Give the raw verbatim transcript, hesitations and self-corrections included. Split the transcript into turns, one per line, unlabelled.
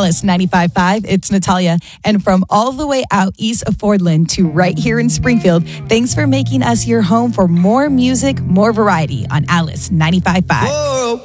Alice ninety-five point five, it's Natalia. And from all the way out east of Fordland to right here in Springfield, thanks for making us your home for more music, more variety on Alice ninety-five point five.
Whoa.